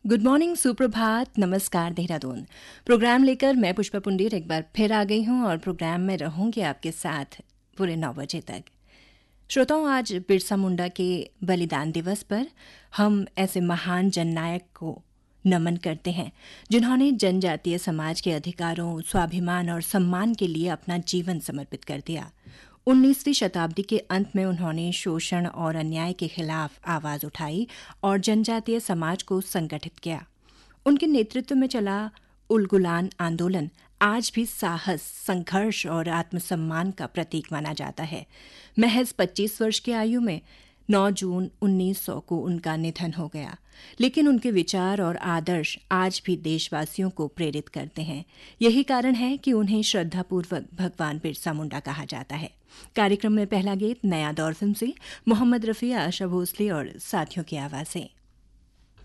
Good morning, सुप्रभात, नमस्कार Dehradun. Programme लेकर मैं पुष्पा पुंडीर एक बार फिर आ गई हूं और प्रोग्राम में रहूंगी आपके साथ पूरे 9 बजे तक। श्रोताओं, आज बिरसा मुंडा के बलिदान दिवस पर हम ऐसे महान जननायक को नमन करते हैं जिन्होंने जनजातीय समाज के अधिकारों, स्वाभिमान और सम्मान के लिए अपना जीवन समर्पित कर दिया। 19वीं शताब्दी के अंत में उन्होंने शोषण और अन्याय के खिलाफ आवाज उठाई और जनजातीय समाज को संगठित किया। उनके नेतृत्व में चला उलगुलान आंदोलन आज भी साहस, संघर्ष और आत्मसम्मान का प्रतीक माना जाता है। महज 25 वर्ष की आयु में 9 जून 1900 को उनका निधन हो गया, लेकिन उनके विचार और आदर्श आज भी देशवासियों को प्रेरित करते हैं। यही कारण है कि उन्हें श्रद्धापूर्वक भगवान बिरसा मुंडा कहा जाता है। कार्यक्रम में पहला गीत नया दौर फिल्म से मोहम्मद रफी, आशा भोसले और साथियों की आवाज़ें।